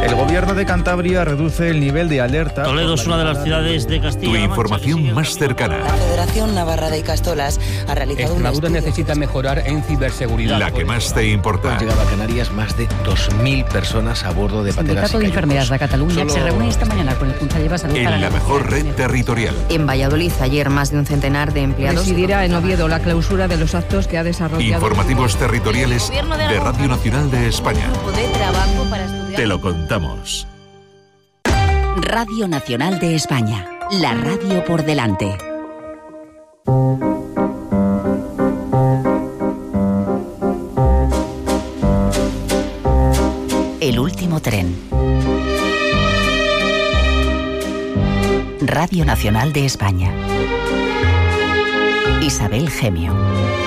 El gobierno de Cantabria reduce el nivel de alerta. Toledo es una de las ciudades de Castilla. Tu información más cercana. La Federación Navarra de Icastolas ha realizado Extremadura necesita mejorar en ciberseguridad. La que más te importa. Han llegado a Canarias más de 2.000 personas a bordo de pateras. El Sindicato de Enfermeras de Cataluña se reúne esta mañana con el Consejo de Salud. En la mejor red territorial. En Valladolid, ayer más de un centenar de empleados. Presidirá en Oviedo la clausura de los actos que ha desarrollado. Informativos territoriales de Radio Nacional de España. Te lo contamos. Radio Nacional de España, la radio por delante. El último tren. Radio Nacional de España. Isabel Gemio.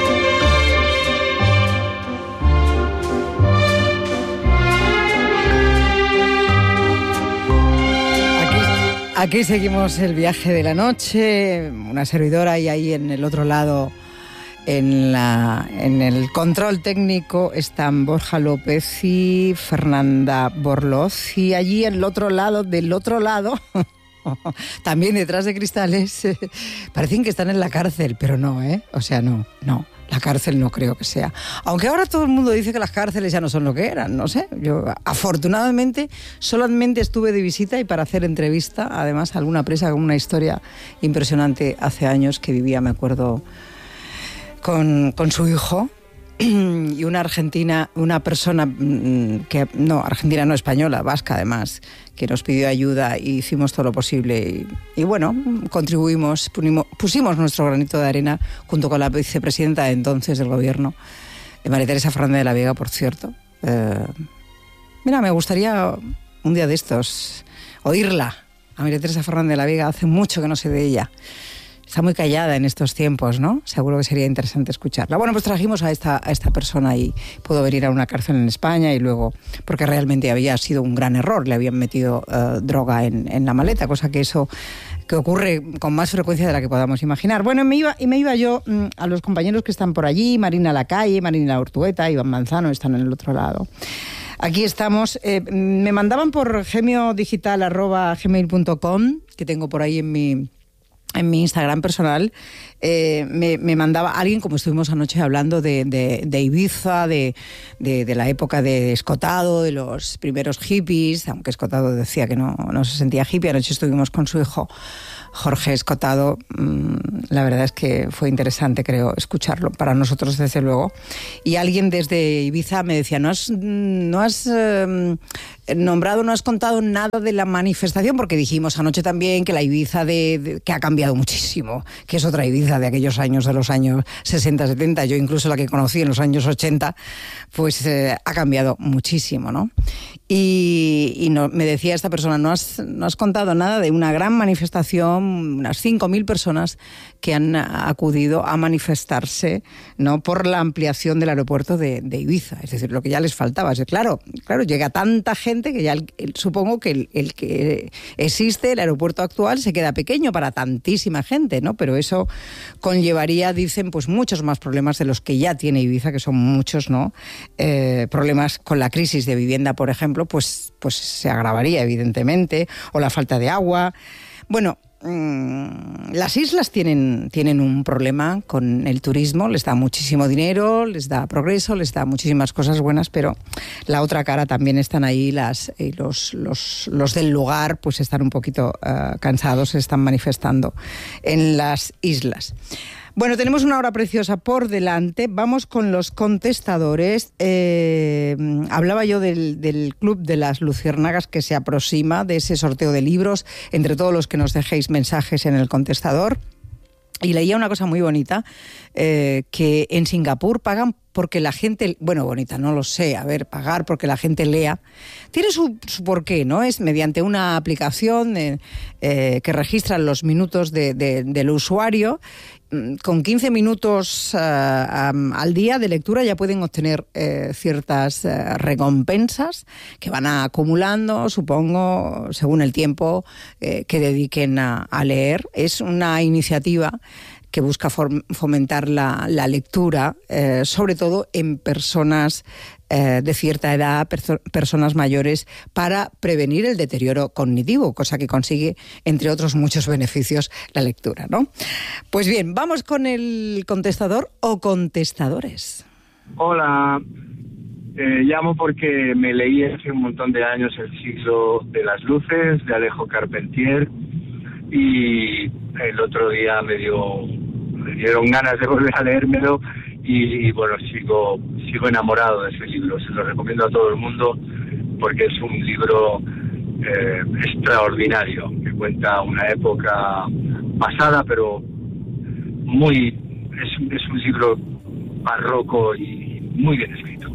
Aquí seguimos el viaje de la noche, una servidora, y ahí en el otro lado, en el control técnico, están Borja López y Fernanda Borloz, y allí en el otro lado, del otro lado, también detrás de cristales, parecen que están en la cárcel, pero no, o sea, no. La cárcel no creo que sea. Aunque ahora todo el mundo dice que las cárceles ya no son lo que eran, no sé. Yo, afortunadamente, solamente estuve de visita y para hacer entrevista, además, a alguna presa con una historia impresionante hace años que vivía, me acuerdo, con su hijo. Y una argentina, una persona que, no, argentina no, española, vasca además, que nos pidió ayuda y hicimos todo lo posible. Y bueno, contribuimos, pusimos nuestro granito de arena junto con la vicepresidenta de entonces del gobierno, María Teresa Fernández de la Vega, por cierto. Mira, me gustaría un día de estos oírla, a María Teresa Fernández de la Vega. Hace mucho que no sé de ella. Está muy callada en estos tiempos, ¿no? Seguro que sería interesante escucharla. Bueno, pues trajimos a esta persona y pudo venir a una cárcel en España y luego, porque realmente había sido un gran error, le habían metido droga en la maleta, cosa que ocurre con más frecuencia de la que podamos imaginar. Bueno, me iba yo a los compañeros que están por allí, Marina Lacalle, Marina Ortueta, Iván Manzano, están en el otro lado. Aquí estamos. Me mandaban por gemiodigital@gmail.com, que tengo por ahí en mi Instagram personal, me mandaba alguien, como estuvimos anoche hablando de Ibiza, de la época de Escotado, de los primeros hippies, aunque Escotado decía que no se sentía hippie. Anoche estuvimos con su hijo Jorge Escotado. La verdad es que fue interesante, creo, escucharlo, para nosotros desde luego. Y alguien desde Ibiza me decía, no has nombrado, no has contado nada de la manifestación, porque dijimos anoche también que la Ibiza que ha cambiado muchísimo, que es otra Ibiza de aquellos años, de los años 60, 70, yo incluso la que conocí en los años 80, pues ha cambiado muchísimo, ¿no? Y no, me decía esta persona, no has contado nada de una gran manifestación, unas 5.000 personas que han acudido a manifestarse, ¿no?, por la ampliación del aeropuerto de Ibiza. Es decir, lo que ya les faltaba. Claro, llega tanta gente que ya supongo que el que existe, el aeropuerto actual, se queda pequeño para tantísima gente, ¿no? Pero eso conllevaría, dicen, pues muchos más problemas de los que ya tiene Ibiza, que son muchos, ¿no? Problemas con la crisis de vivienda, por ejemplo, pues se agravaría, evidentemente, o la falta de agua. Bueno, las islas tienen un problema con el turismo, les da muchísimo dinero, les da progreso, les da muchísimas cosas buenas, pero la otra cara también están ahí, los del lugar pues están un poquito cansados, se están manifestando en las islas. Bueno, tenemos una hora preciosa por delante. Vamos con los contestadores. Hablaba yo del Club de las Luciérnagas que se aproxima, de ese sorteo de libros entre todos los que nos dejéis mensajes en el contestador. Y leía una cosa muy bonita, que en Singapur pagan porque la gente, bueno, bonita, no lo sé, pagar porque la gente lea, tiene su porqué, ¿no? Es mediante una aplicación que registra los minutos del usuario. Con 15 minutos al día de lectura ya pueden obtener ciertas recompensas que van acumulando, supongo, según el tiempo que dediquen a leer. Es una iniciativa que busca fomentar la lectura, sobre todo en personas de cierta edad, personas mayores, para prevenir el deterioro cognitivo, cosa que consigue, entre otros muchos beneficios, la lectura, ¿no? Pues bien, vamos con el contestador o contestadores. Hola, llamo porque me leí hace un montón de años El siglo de las luces, de Alejo Carpentier, y el otro día me dieron ganas de volver a leérmelo, y bueno, sigo enamorado de ese libro. Se lo recomiendo a todo el mundo porque es un libro extraordinario, que cuenta una época pasada, pero es un libro barroco y muy bien escrito.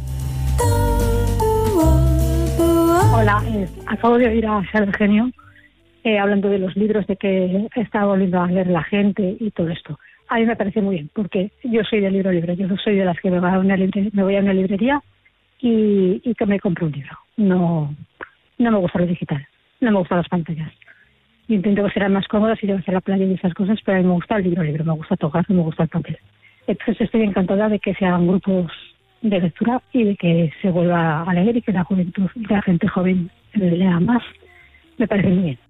Hola, acabo de oír a Sara Eugenio hablando de los libros, de que está volviendo a leer la gente y todo esto. A mí me parece muy bien, porque yo soy de libro libre. Yo soy de las que me voy a una librería y que me compro un libro. No me gusta lo digital, no me gustan las pantallas. Yo intento que sean más cómodas y llevarse a la playa y esas cosas, pero a mí me gusta el libro libre, me gusta tocarlo, me gusta el papel. Entonces estoy encantada de que se hagan grupos de lectura y de que se vuelva a leer y que la juventud, la gente joven lea más. Me parece muy bien.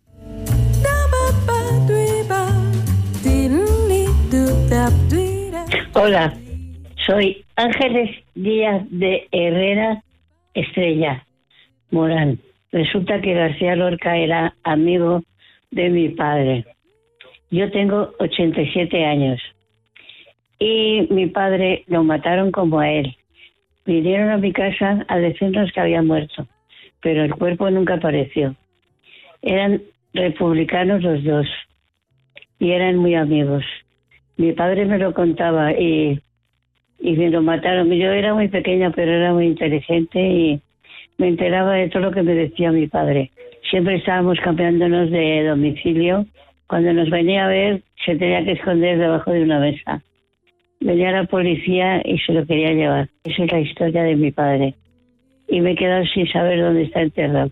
Hola, soy Ángeles Díaz de Herrera Estrella Morán. Resulta que García Lorca era amigo de mi padre. Yo tengo 87 años y mi padre lo mataron como a él. Vinieron a mi casa a decirnos que había muerto, pero el cuerpo nunca apareció. Eran republicanos los dos y eran muy amigos. Mi padre me lo contaba y me lo mataron. Yo era muy pequeña, pero era muy inteligente y me enteraba de todo lo que me decía mi padre. Siempre estábamos cambiándonos de domicilio. Cuando nos venía a ver, se tenía que esconder debajo de una mesa. Venía la policía y se lo quería llevar. Esa es la historia de mi padre. Y me he quedado sin saber dónde está enterrado.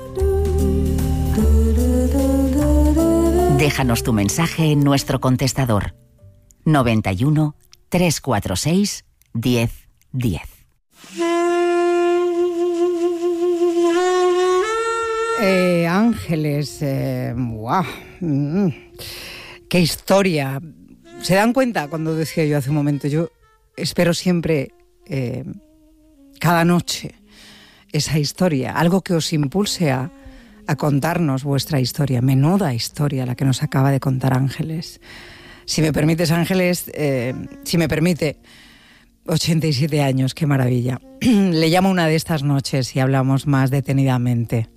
Déjanos tu mensaje en nuestro contestador. 91 346 1010. Ángeles, ¡guau! ¡Qué historia! ¿Se dan cuenta cuando decía yo hace un momento? Yo espero siempre, cada noche, esa historia, algo que os impulse a contarnos vuestra historia. Menuda historia la que nos acaba de contar Ángeles. Si me permites, Ángeles, si me permite, 87 años, qué maravilla. Le llamo una de estas noches y hablamos más detenidamente.